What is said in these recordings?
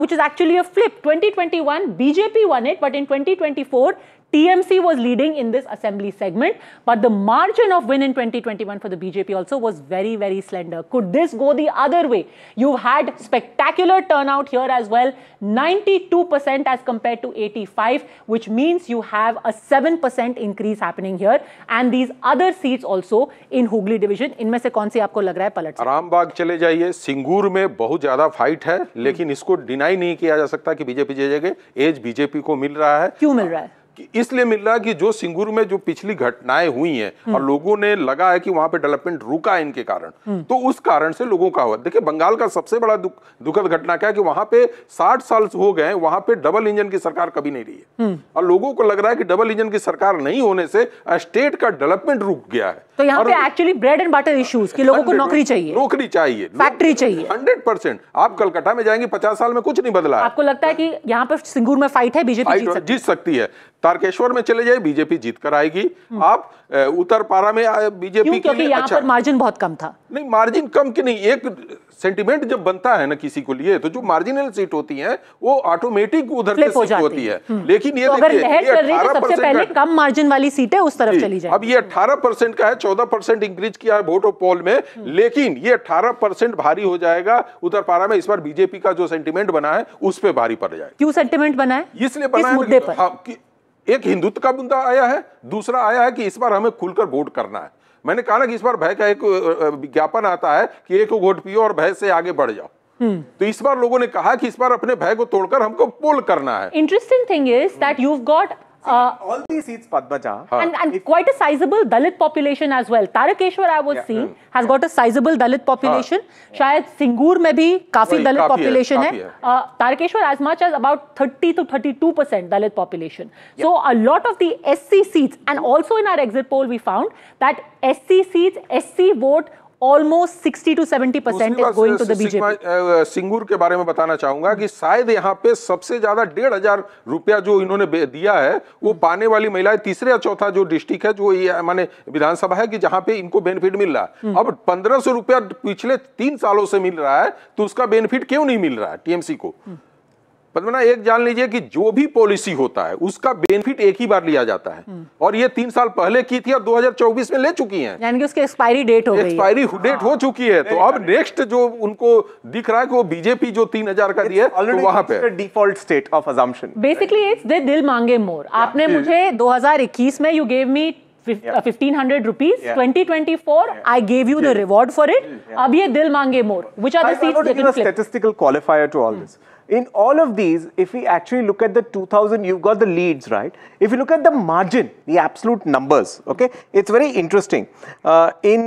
which is actually a flip. 2021, BJP won it, but in 2024, TMC was leading in this assembly segment, but the margin of win in 2021 for the BJP also was very, very slender. Could this go the other way? You had spectacular turnout here as well, 92% as compared to 85, which means you have a 7% increase happening here. And these other seats also in Hooghly division, इनमें से कौन सी आपको लग रहा है पलट? रामबाग चले जाइए, सिंगूर में बहुत ज्यादा फाइट है, लेकिन इसको डिनाई नहीं किया जा सकता कि बीजेपी जीतेगी। एज बीजेपी को मिल रहा है। क्यों मिल रहा है? इसलिए मिल रहा है कि जो सिंगूर में जो पिछली घटनाएं हुई हैं और लोगों ने लगा है कि वहां पे डेवलपमेंट रुका है इनके कारण, तो उस कारण से लोगों का हुआ। देखिए बंगाल का सबसे बड़ा दुखद घटना क्या है कि वहां पे 60 साल हो गए, वहां पे डबल इंजन की सरकार कभी नहीं रही है और लोगों को लग रहा है कि डबल इंजन की सरकार नहीं होने से स्टेट का डेवलपमेंट रुक गया है। तो यहाँ पे actually bread and butter issues कि लोगों को नौकरी चाहिए, फैक्ट्री चाहिए। 100%। आप कलकत्ता में जाएंगे, 50 साल में कुछ नहीं बदला है। आपको लगता है कि यहाँ पर सिंगूर में फाइट है, बीजेपी जीत सकती है? तारकेश्वर में चले जाए, बीजेपी जीत कर आएगी। आप उत्तरपाड़ा में बीजेपी के लिए यहाँ पर मार्जिन बहुत कम था। नहीं, मार्जिन कम की नहीं, एक सेंटिमेंट जब बनता है ना किसी को लिए, तो जो मार्जिनल सीट होती है वो ऑटोमेटिक उधर की सीट होती है। लेकिन ये देखिए, तो सबसे पहले कम मार्जिन वाली सीटें उस तरफ चली जाए। अब ये 18% का है, 14% इंक्रीज किया है वोट ऑफ पोल में, लेकिन ये 18% भारी हो जाएगा उत्तरपाड़ा में। इस बार बीजेपी का जो सेंटिमेंट बना है उस पर भारी पड़ जाएगा। क्यों सेंटिमेंट बना है? इसलिए बना है, एक हिंदुत्व का मुद्दा आया है, दूसरा आया है कि इस बार हमें खुलकर वोट करना है। मैंने कहा ना कि इस बार भय का एक विज्ञापन आता है कि एक वोट पियो और भय से आगे बढ़ जाओ। तो इस बार लोगों ने कहा कि इस बार अपने भय को तोड़कर हमको पोल करना है। Interesting thing is that you have got all these seats, Padmaja, and quite a sizable Dalit population as well. Tarakeshwar, I was seeing, has got a sizable Dalit population. शायद सिंगूर में भी काफी Dalit population है. Tarakeshwar as much as about 30 to 32% Dalit population. So a lot of the SC seats, and also in our exit poll we found that SC seats, SC vote almost 60 to 70% is going to the BJP. Singur के बारे में बताना चाहूंगा कि शायद यहाँ पे सबसे ज्यादा 1,500 रुपया जो इन्होंने दिया है वो पाने वाली महिलाएं तीसरे या चौथा जो डिस्ट्रिक्ट है, जो ये माने विधानसभा है कि जहाँ पे इनको बेनिफिट मिल रहा है। अब 1,500 रुपया पिछले 3 सालों से मिल रहा है, तो उसका बेनिफिट क्यों नहीं मिल रहा है टीएमसी को? पद्मना, एक जान लीजिए कि जो भी पॉलिसी होता है उसका बेनिफिट एक ही बार लिया जाता है, और ये 3 साल पहले की थी और 2024 में ले चुकी हैं, यानी कि उसकी एक्सपायरी डेट हो गई है। एक्सपायरी डेट हो चुकी है। तो अब नेक्स्ट जो उनको दिख रहा है कि वो बीजेपी जो 3,000 का दिया तो वहां पे default state of assumption. Basically it's they दिल मांगे मोर। आपने मुझे 2021 में you gave me 1,500 rupees. 2024, I gave you the reward for it. अब ये दिल मांगे more. Which are the seats they can flip? Statistical qualifier to all this. In all of these, if we actually look at the 2000, you've got the leads, right? If you look at the margin, the absolute numbers, okay, it's very interesting. In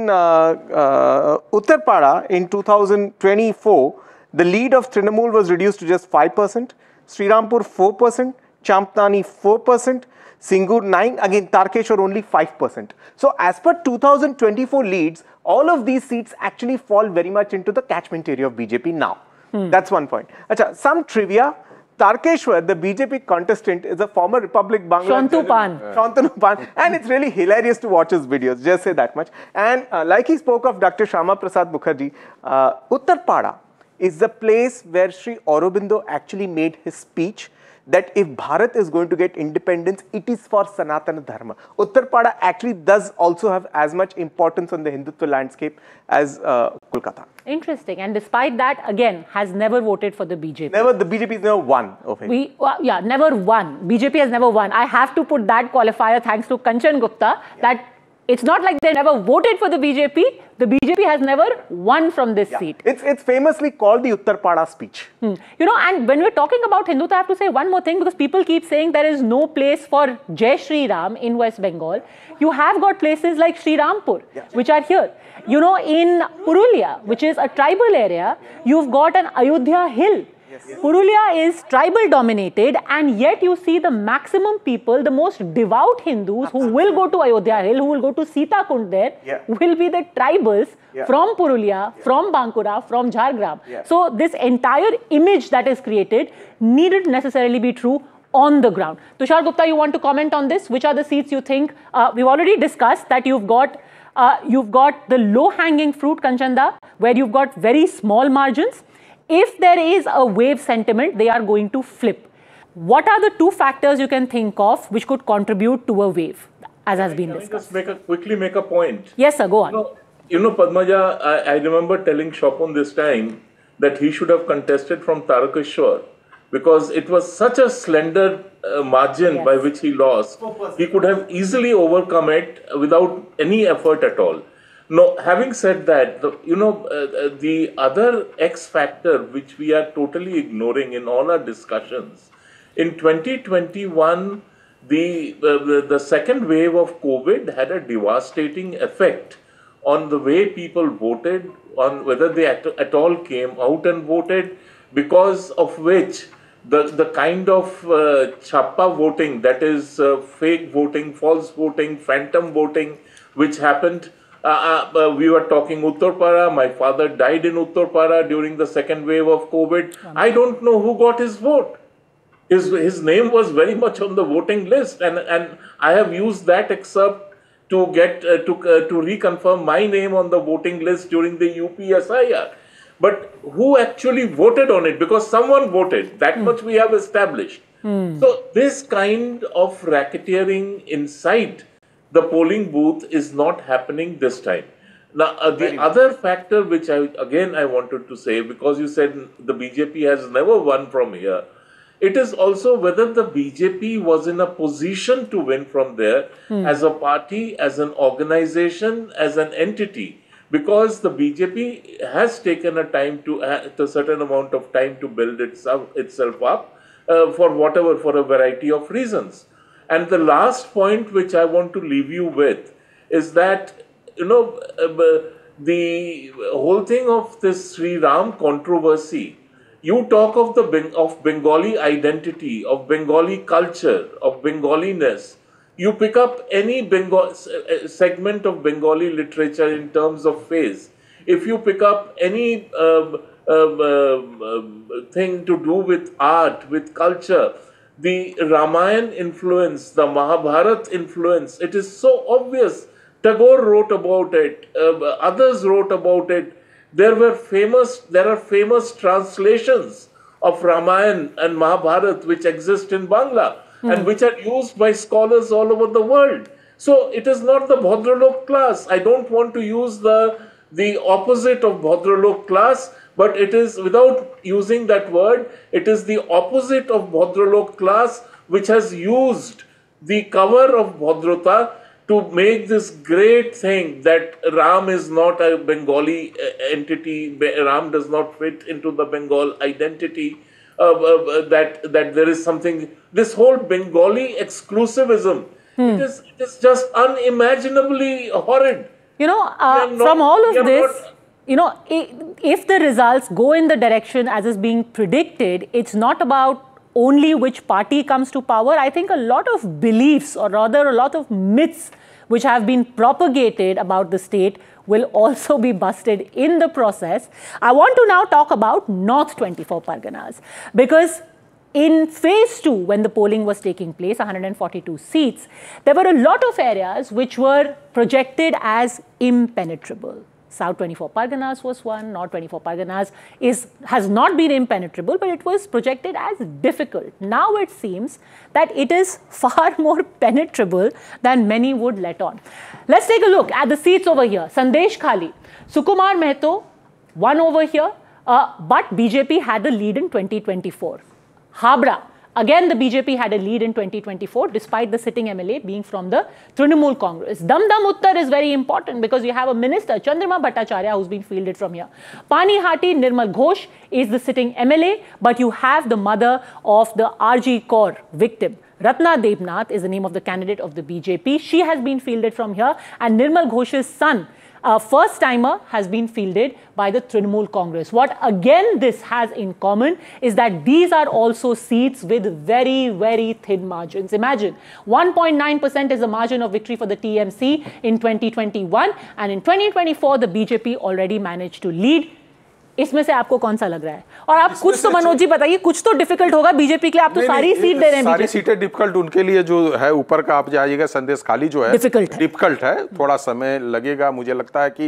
Uttarpada in 2024, the lead of Trinamool was reduced to just 5%, Srirampur 4%, Champnani 4%, Singur 9%, again Tarkeshwar only 5%. So as per 2024 leads, all of these seats actually fall very much into the catchment area of BJP now. That's one point. Achha, some trivia. Tarkeshwar, the BJP contestant, is a former Republic Bangladesh. Shantanu Pan. And it's really hilarious to watch his videos, just say that much. And like he spoke of Dr. Shyama Prasad Mukherjee, Uttarpada is the place where Sri Aurobindo actually made his speech that if Bharat is going to get independence, it is for Sanatana Dharma. Uttarpada actually does also have as much importance on the Hindutva landscape as Kolkata. Interesting. And despite that, again, has never voted for the BJP. Never, the BJP has never won. Okay. Yeah, never won. BJP has never won. I have to put that qualifier thanks to Kanchan Gupta, that it's not like they never voted for the BJP. The BJP has never won from this seat. It's famously called the Uttarpada speech. You know, and when we're talking about Hindutva, I have to say one more thing, because people keep saying there is no place for Jai Shri Ram in West Bengal. You have got places like Sri Rampur, which are here. You know, in Purulia, which is a tribal area, you've got an Ayodhya Hill. Purulia is tribal dominated, and yet you see the maximum people, the most devout Hindus who will go to Ayodhya Hill, who will go to Sita Kund there, will be the tribals from Purulia, from Bankura, from Jhargram. So this entire image that is created needn't necessarily be true on the ground. Tushar Gupta, you want to comment on this? Which are the seats you think? We've already discussed that you've got the low-hanging fruit, Kanchanda, where you've got very small margins. if there is a wave sentiment, they are going to flip. What are the two factors you can think of which could contribute to a wave, as has been discussed? Can I just quickly make a point? Yes, sir, go on. You know, Padmaja, I remember telling Shopon this time that he should have contested from Tarakeshwar, because it was such a slender margin by which he lost. He could have easily overcome it without any effort at all. No, having said that, the other X factor which we are totally ignoring in all our discussions, in 2021, the second wave of COVID had a devastating effect on the way people voted, on whether they at all came out and voted, because of which the kind of chappa voting, that is fake voting, false voting, phantom voting, which happened. We were talking Uttarpara. My father died in Uttarpara during the second wave of COVID. I don't know who got his vote. His name was very much on the voting list, and I have used that excerpt to get to reconfirm my name on the voting list during the UPSIR. But who actually voted on it? Because someone voted. That much we have established. So this kind of racketeering inside the polling booth is not happening this time. Now, the other factor which I wanted to say, because you said the BJP has never won from here, it is also whether the BJP was in a position to win from there as a party, as an organization, as an entity. Because the BJP has taken a certain amount of time to build itself up for a variety of reasons. And the last point which I want to leave you with is that, the whole thing of this Sri Ram controversy, you talk of Bengali identity, of Bengali culture, of Bengaliness. You pick up any segment of Bengali literature in terms of phase. If you pick up any thing to do with art, with culture, the Ramayana influence, the Mahabharata influence, it is so obvious. Tagore wrote about it, others wrote about it. There are famous translations of Ramayana and Mahabharata which exist in Bangla and which are used by scholars all over the world. So it is not the Bhadralok class. I don't want to use the opposite of Bhadralok class, but it is, without using that word, it is the opposite of Bhadralok class which has used the cover of Bhadrata to make this great thing that Ram is not a Bengali entity, Ram does not fit into the Bengal identity, that there is something, this whole Bengali exclusivism, it is just unimaginably horrid. From all of this, if the results go in the direction as is being predicted, it's not about only which party comes to power. I think a lot of beliefs, or rather a lot of myths which have been propagated about the state will also be busted in the process. I want to now talk about North 24 Parganas, because in phase 2, when the polling was taking place, 142 seats, there were a lot of areas which were projected as impenetrable. South 24 Parganas was one, North 24 Parganas has not been impenetrable, but it was projected as difficult. Now it seems that it is far more penetrable than many would let on. Let's take a look at the seats over here. Sandesh Khali, Sukumar Mehto won over here, but BJP had the lead in 2024. Habra, again the BJP had a lead in 2024 despite the sitting MLA being from the Trinamool Congress. Damdam Uttar is very important because you have a minister, Chandrama Bhattacharya, who's been fielded from here. Panihati, Nirmal Ghosh is the sitting MLA, but you have the mother of the RG Kaur victim. Ratna Debnath is the name of the candidate of the BJP. She has been fielded from here, and Nirmal Ghosh's son, first timer, has been fielded by the Trinamool Congress. What again this has in common is that these are also seats with very, very thin margins. Imagine 1.9% is the margin of victory for the TMC in 2021, and in 2024 the BJP already managed to lead. इसमें से आपको कौन सा लग रहा है? और आप कुछ तो मनोज जी बताइए, कुछ तो डिफिकल्ट होगा बीजेपी के लिए. आप तो सारी सीट दे रहे हैं. सारी सीटें डिफिकल्ट उनके लिए जो है ऊपर का आप जाइएगा संदेश खाली जो है डिफिकल्ट है. थोड़ा समय लगेगा. मुझे लगता है कि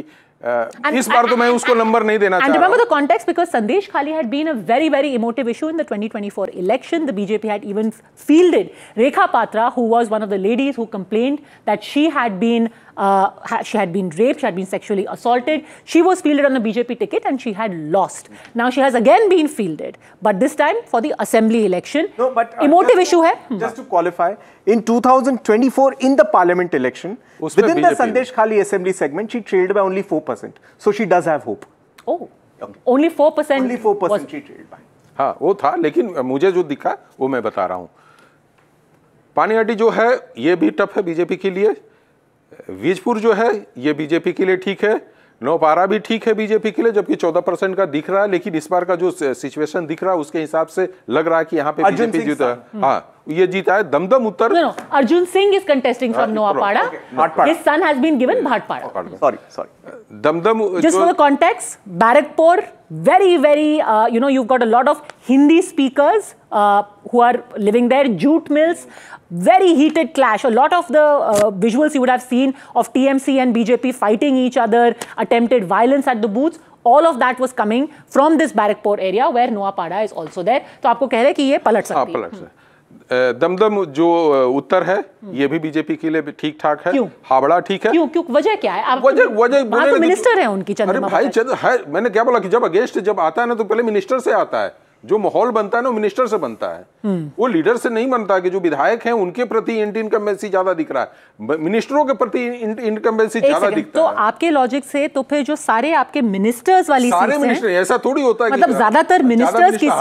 इस बार तो मैं उसको नंबर नहीं देना चाह And रहा remember हूं। the context, because Sandesh Khali had been a very, very emotive issue in the 2024 election. The BJP had even fielded Rekha Patra, who was one of the ladies who complained that she had been raped, she had been sexually assaulted. She was fielded on the BJP ticket and she had lost. Now she has again been fielded, but this time for the assembly election. No, but emotive issue hai. Just to qualify, in 2024 in the parliament election, Usme within the BJP Sandesh Khali assembly segment, she trailed by only 4%. So she does have hope. Oh, only 4%. Only 4% she trailed by. हाँ वो था, लेकिन मुझे जो दिखा वो मैं बता रहा हूँ। पानीहाटी जो है ये भी टफ है बीजेपी के लिए, वीजपुर जो है ये बीजेपी के लिए ठीक है, नौपारा भी ठीक है बीजेपी के लिए, जबकि 14% का दिख रहा है, लेकिन इस बार का जो सिचुएशन दिख रहा है उसके हिसाब से लग रहा है कि यहाँ पे बीजेपी जीता है। हाँ ये जीता है। दमदम उत्तर No, Arjun Singh is contesting from Noapada. Bhatpada. His son has been given Bhatpada. Sorry. Dumdum Just for the context, Barrackpur, very, very, you've got a lot of Hindi speakers who are living there, jute mills, very heated clash. A lot of the visuals you would have seen of TMC and BJP fighting each other, attempted violence at the booths, all of that was coming from this Barrackpur area where Noapada is also there. तो आपको कह रहे हैं कि ये पलट सकती है। पलट से दमदम जो उत्तर है ये भी बीजेपी के लिए ठीक ठाक है। क्यों? हावड़ा ठीक है। क्यों वजह क्या है? आप वजह वहाँ तो मिनिस्टर है उनकी अरे भाई है, मैंने क्या बोला कि जब अगेंस्ट जब आता है ना तो पहले मिनिस्टर से आता है, जो माहौल बनता है ना वो मिनिस्टर से बनता है, वो लीडर से नहीं बनता। कि जो विधायक हैं उनके प्रति इनकम्बेंसी ज्यादा दिख रहा है, मिनिस्टरों के प्रति इनकम्बेंसी ज्यादा दिखता तो है। आपके लॉजिक से तो फिर जो सारे आपके मिनिस्टर्स वाली सारे मिनिस्टर ऐसा थोड़ी होता है, मतलब ज्यादातर मिनिस्टर्स की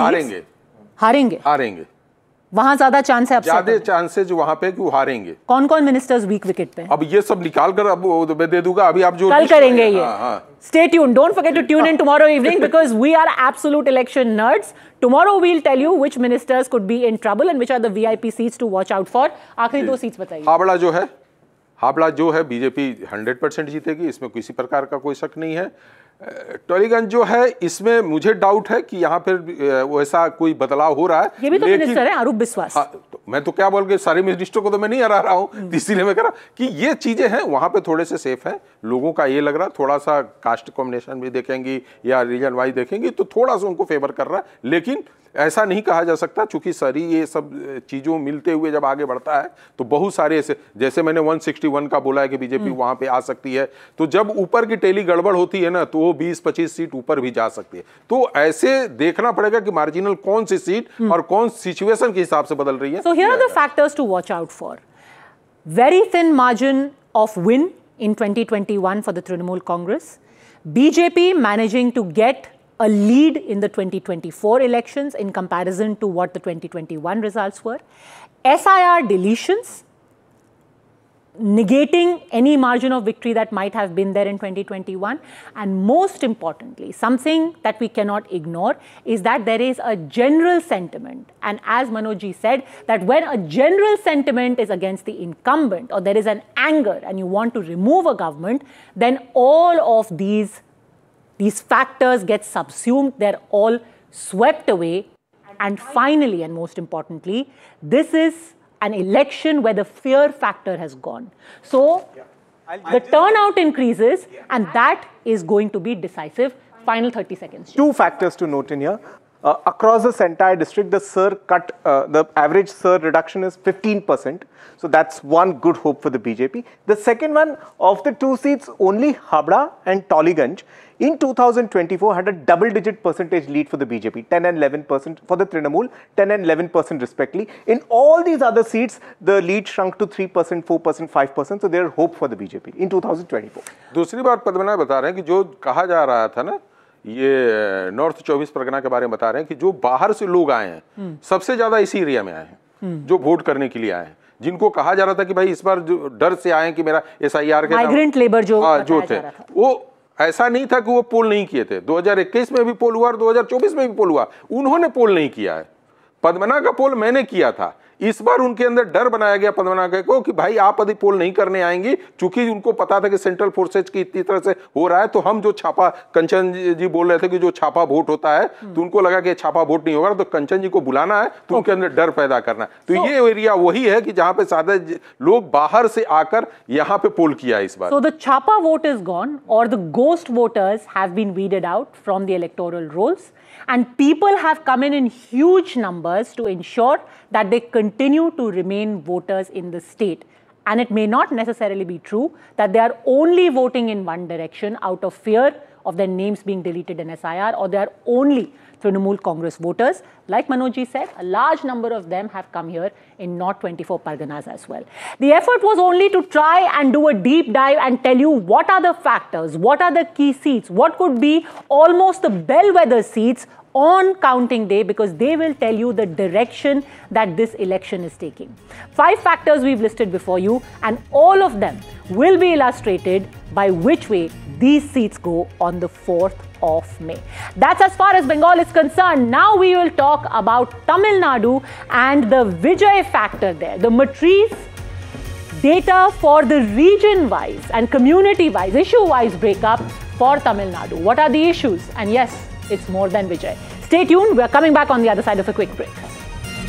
हारेंगे वहां ज्यादा चांस है, ज्यादा चांसेज वहां पे कि वो हारेंगे। कौन कौन मिनिस्टर्स वीक विकेट पे? अब ये सब निकाल कर अब मैं दे दूंगा, अभी आप जो कल करेंगे ये। हाँ। Stay tuned. Don't forget to tune in tomorrow evening because we are absolute election nerds. Tomorrow we'll tell you which ministers could be in trouble and which are the VIP seats to watch out for. आखिरी 2 seats बताइए। हावड़ा जो है BJP 100% जीतेगी, इसमें किसी प्रकार का कोई शक नहीं है। टॉलीगंज जो है इसमें मुझे डाउट है कि यहाँ पर वैसा कोई बदलाव हो रहा है। ये भी तो मिनिस्टर है आरूप विश्वास। हाँ, तो मैं तो क्या बोल के सारे मिनिस्टर को तो मैं नहीं हरा रहा हूँ, इसीलिए मैं कह रहा कि ये चीजें हैं वहां पे थोड़े से सेफ हैं। लोगों का ये लग रहा थोड़ा सा कास्ट कॉम्बिनेशन भी देखेंगी या रीजन वाइज देखेंगी तो थोड़ा सा उनको फेवर कर रहा है, लेकिन ऐसा नहीं कहा जा सकता चूंकि सारी ये सब चीजों मिलते हुए जब आगे बढ़ता है तो बहुत सारे ऐसे, जैसे मैंने 161 का बोला है कि बीजेपी वहां पे आ सकती है, तो जब ऊपर की टेली गड़बड़ होती है ना तो वो 20-25 सीट ऊपर भी जा सकती है। तो ऐसे देखना पड़ेगा कि मार्जिनल कौन सी सीट और कौन सिचुएशन के हिसाब से बदल रही है। So here are the factors to watch out for. Very thin margin of win in 2021 for the Trinamool Congress. BJP managing to get a lead in the 2024 elections in comparison to what the 2021 results were. SIR deletions, negating any margin of victory that might have been there in 2021. And most importantly, something that we cannot ignore is that there is a general sentiment. And as Manoj ji said, that when a general sentiment is against the incumbent or there is an anger and you want to remove a government, then all of these factors get subsumed, they're all swept away. And finally, and most importantly, this is an election where the fear factor has gone. So the turnout increases and that is going to be decisive. Final 30 seconds. 2 factors to note in here. Across this entire district, the average SIR reduction is 15%. So that's one good hope for the BJP. The second one, of the 2 seats, only Habda and Tollygunj in 2024 had a double-digit percentage lead for the BJP, 10 and 11% for the Trinamool, 10 and 11% respectively. In all these other seats, the lead shrunk to 3%, 4%, 5%. So there is hope for the BJP in 2024. दूसरी बात पद्मनाभ बता रहे हैं कि जो कहा जा रहा था ना, ये नॉर्थ 24 परगना के बारे में बता रहे हैं कि जो बाहर से लोग आए हैं सबसे ज्यादा इसी एरिया में आए हैं जो वोट करने के लिए आए हैं, जिनको कहा जा रहा था कि भाई इस बार जो डर से आए कि मेरा SIR के माइग्रेंट लेबर जो थे वो ऐसा नहीं था कि वो पोल नहीं किए थे। 2021 में भी पोल हुआ और 2024 में भी पोल हुआ, उन्होंने पोल नहीं किया है। पद्मना का पोल मैंने किया था, इस बार उनके अंदर डर बनाया गया पद्मना को कि भाई आप यदि पोल नहीं करने आएंगी, चूंकि उनको पता था कि सेंट्रल फोर्सेज की इतनी तरह से हो रहा है, तो हम जो छापा, कंचन जी बोल रहे थे कि जो छापा वोट होता है, तो उनको लगा कि छापा वोट नहीं होगा, तो कंचन जी को बुलाना है, तो उनके अंदर डर पैदा करना है। तो ये एरिया वही है कि जहां पे सादे लोग बाहर से आकर यहाँ पे पोल किया है इस बार। So the Chapa vote is gone, or the ghost voters have been weeded out from the electoral rolls, and people have come in huge numbers to ensure that they continue to remain voters in the state. And it may not necessarily be true that they are only voting in one direction out of fear of their names being deleted in SIR, or they are only Trinamool Congress voters. Like Manoj ji said, a large number of them have come here in North 24 Parganas as well. The effort was only to try and do a deep dive and tell you what are the factors, what are the key seats, what could be almost the bellwether seats on counting day, because they will tell you the direction that this election is taking. 5 factors we've listed before you, and all of them will be illustrated by which way these seats go on the 4th of May. That's as far as Bengal is concerned. Now we will talk about Tamil Nadu and the Vijay factor there. The matrice data for the region-wise and community-wise, issue-wise breakup for Tamil Nadu. What are the issues? And yes, it's more than Vijay. Stay tuned. We're coming back on the other side of a quick break.